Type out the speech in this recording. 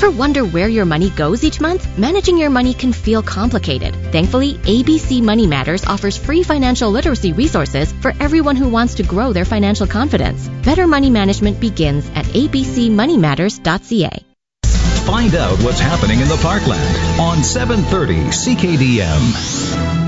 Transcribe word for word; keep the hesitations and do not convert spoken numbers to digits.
Ever wonder where your money goes each month? Managing your money can feel complicated. Thankfully, A B C Money Matters offers free financial literacy resources for everyone who wants to grow their financial confidence. Better money management begins at a b c money matters dot c a. Find out what's happening in the Parkland on seven thirty C K D M.